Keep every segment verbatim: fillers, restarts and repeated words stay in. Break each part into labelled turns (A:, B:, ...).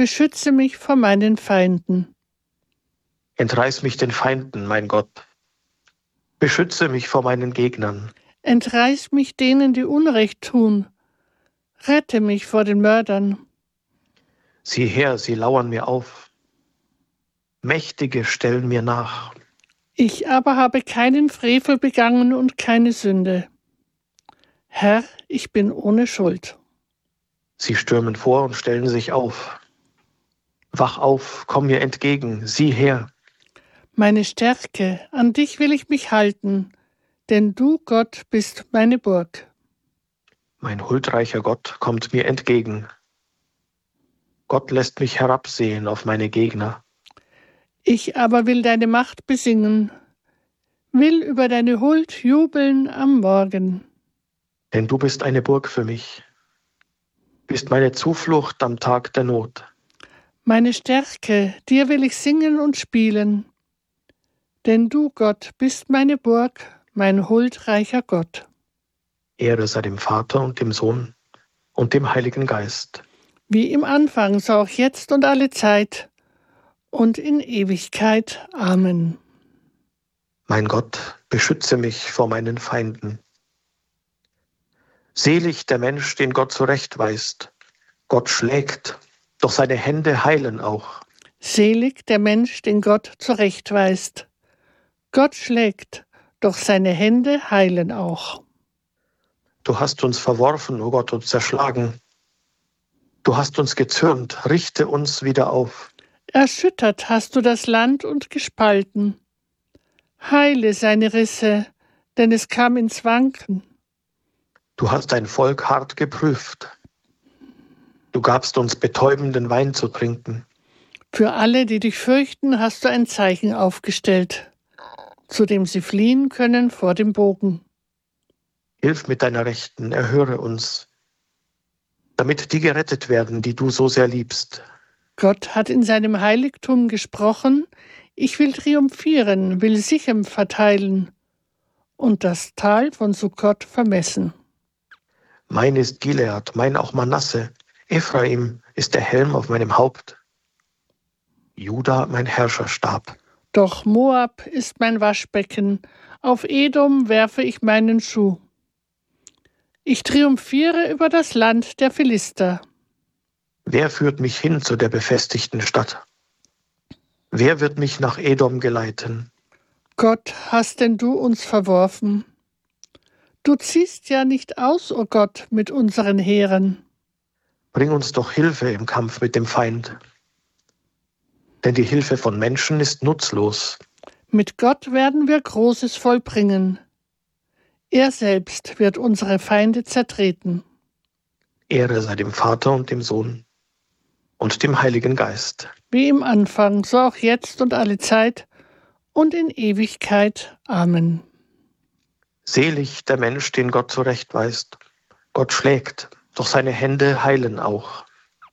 A: beschütze mich vor meinen Feinden.
B: Entreiß mich den Feinden, mein Gott. Beschütze mich vor meinen Gegnern.
A: Entreiß mich denen, die Unrecht tun. Rette mich vor den Mördern.
B: Sieh her, sie lauern mir auf. Mächtige stellen mir nach.
A: Ich aber habe keinen Frevel begangen und keine Sünde. Herr, ich bin ohne Schuld.
B: Sie stürmen vor und stellen sich auf. Wach auf, komm mir entgegen, sieh her.
A: Meine Stärke, an dich will ich mich halten, denn du, Gott, bist meine Burg.
B: Mein huldreicher Gott kommt mir entgegen. Gott lässt mich herabsehen auf meine Gegner.
A: Ich aber will deine Macht besingen, will über deine Huld jubeln am Morgen.
B: Denn du bist eine Burg für mich, bist meine Zuflucht am Tag der Not.
A: Meine Stärke, dir will ich singen und spielen, denn du, Gott, bist meine Burg, mein huldreicher Gott.
B: Ehre sei dem Vater und dem Sohn und dem Heiligen Geist.
A: Wie im Anfang, so auch jetzt und alle Zeit und in Ewigkeit. Amen.
B: Mein Gott, beschütze mich vor meinen Feinden. Selig der Mensch, den Gott zurechtweist. Gott schlägt, doch seine Hände heilen auch.
A: Selig der Mensch, den Gott zurechtweist. Gott schlägt, doch seine Hände heilen auch.
B: Du hast uns verworfen, o Gott, und zerschlagen. Du hast uns gezürnt, richte uns wieder auf.
A: Erschüttert hast du das Land und gespalten. Heile seine Risse, denn es kam ins Wanken.
B: Du hast dein Volk hart geprüft. Du gabst uns betäubenden Wein zu trinken.
A: Für alle, die dich fürchten, hast du ein Zeichen aufgestellt, zu dem sie fliehen können vor dem Bogen.
B: Hilf mit deiner Rechten, erhöre uns, damit die gerettet werden, die du so sehr liebst.
A: Gott hat in seinem Heiligtum gesprochen, ich will triumphieren, will Sichem verteilen und das Tal von Sukkot vermessen.
B: Mein ist Gilead, mein auch Manasse, Ephraim ist der Helm auf meinem Haupt. Juda mein Herrscherstab.
A: Doch Moab ist mein Waschbecken, auf Edom werfe ich meinen Schuh. Ich triumphiere über das Land der Philister.
B: Wer führt mich hin zu der befestigten Stadt? Wer wird mich nach Edom geleiten?
A: Gott, hast denn du uns verworfen? Du ziehst ja nicht aus, o Gott, mit unseren Heeren.
B: Bring uns doch Hilfe im Kampf mit dem Feind. Denn die Hilfe von Menschen ist nutzlos.
A: Mit Gott werden wir Großes vollbringen. Er selbst wird unsere Feinde zertreten.
B: Ehre sei dem Vater und dem Sohn und dem Heiligen Geist.
A: Wie im Anfang, so auch jetzt und alle Zeit und in Ewigkeit. Amen.
B: Selig der Mensch, den Gott zurechtweist. Gott schlägt, doch seine Hände heilen auch.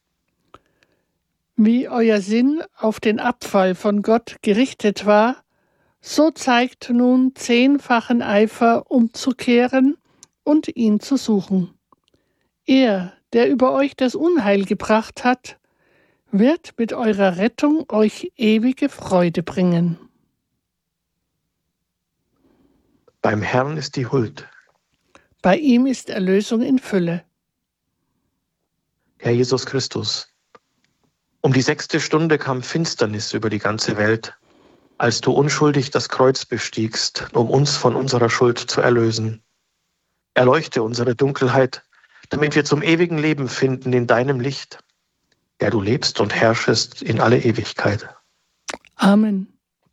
A: Wie euer Sinn auf den Abfall von Gott gerichtet war, so zeigt nun zehnfachen Eifer, umzukehren und ihn zu suchen. Er, der über euch das Unheil gebracht hat, wird mit eurer Rettung euch ewige Freude bringen.
B: Beim Herrn ist die Huld.
A: Bei ihm ist Erlösung in Fülle.
B: Herr Jesus Christus, um die sechste Stunde kam Finsternis über die ganze Welt, als du unschuldig das Kreuz bestiegst, um uns von unserer Schuld zu erlösen. Erleuchte unsere Dunkelheit, damit wir zum ewigen Leben finden in deinem Licht, der du lebst und herrschest in alle Ewigkeit.
A: Amen.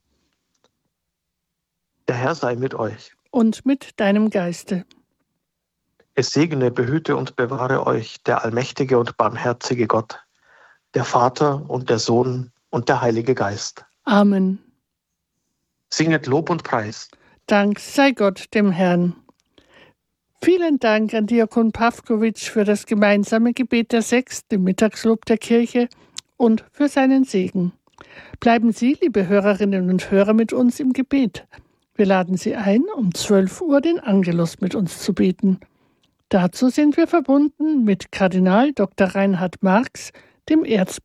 B: Der Herr sei mit euch.
A: Und mit deinem Geiste.
B: Es segne, behüte und bewahre euch der allmächtige und barmherzige Gott, der Vater und der Sohn und der Heilige Geist.
A: Amen.
B: Singet Lob und Preis.
A: Dank sei Gott dem Herrn. Vielen Dank an Diakon Pawkowitsch für das gemeinsame Gebet der Sechs, dem Mittagslob der Kirche und für seinen Segen. Bleiben Sie, liebe Hörerinnen und Hörer, mit uns im Gebet. Wir laden Sie ein, um zwölf Uhr den Angelus mit uns zu beten. Dazu sind wir verbunden mit Kardinal Doktor Reinhard Marx, dem Erzbischof